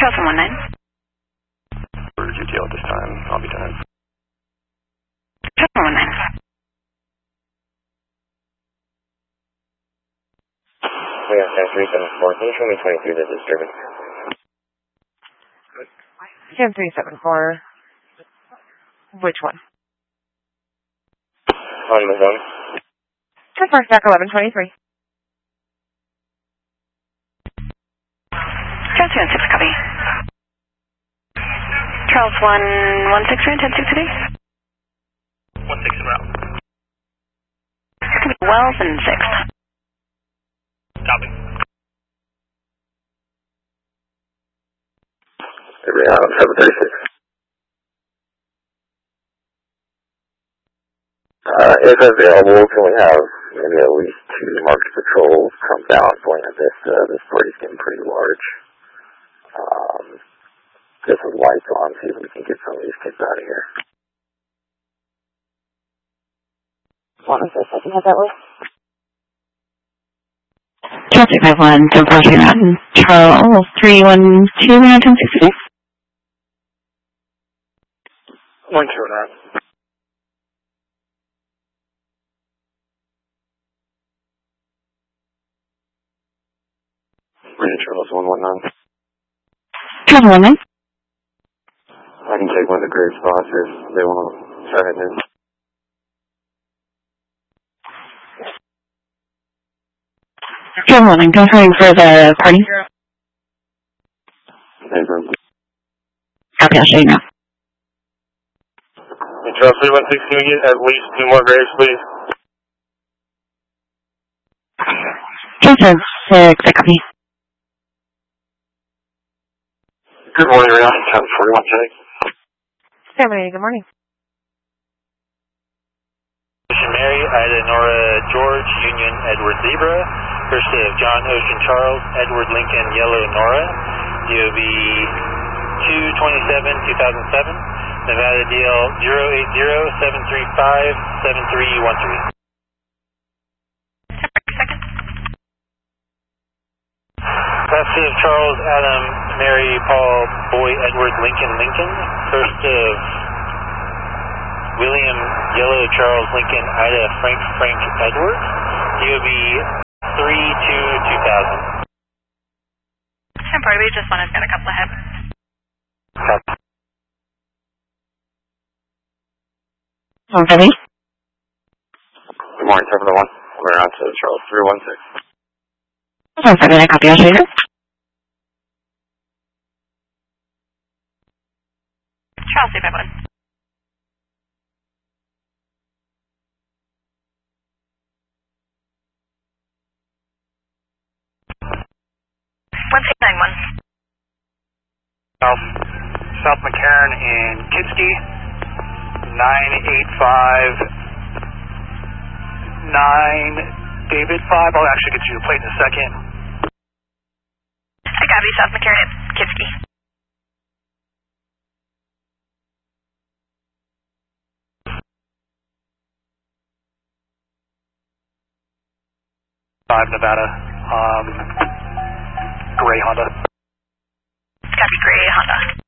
Charles 119. For GTL at this time, I'll be done. Charles 119. Yeah, 374. Can you show me 23 that is driven? 374. Which one? On the zone. Mark back 1123. Charles 216, copy. Charles 116, 10 today. 16 route. It's going to be Wells and 6. Copy. Every out 736. If available, can we have maybe at least 2 marked patrols come down going at this? This party's getting pretty large. Get some lights on, see if we can get some of these kids out of here. Hold on for a second, have that list. Charles 851, 1043 Mountain. Charles 312, 1066. 1 2 Charles 119. Charles 119. I can take one of the grave spots if they want to try it in. Charles 119, confirming for the party. Copy, I'll show you now. Charles 316, can we get at least 2 more graves, please? Charles 6, I copy. Good morning, Rihanna. Time 41 check. Family, good morning. Mary, Ida, Nora, George, Union, Edward, Zebra. First of John, Ocean, Charles, Edward, Lincoln, Yellow, Nora. DOB 227-2007. Nevada DL 080-735-7313. Passive Charles, Adam, Mary, Paul, Boy, Edward, Lincoln, Lincoln. First of William, Yellow, Charles, Lincoln, Ida, Frank, Frank, Edward. DOB 3-2-2000. Temporary, we just wanted to get a couple ahead. Ready? Good morning, 701. We're on to Charles 316. Ready, I copy, I'll show you. Charles 351. South McCarran and Kitski. 985-9 David 5. I'll actually get you a plate in a second. I copy, South McCarran and Kitski. Nevada. Gray Honda. Copy, Gray Honda.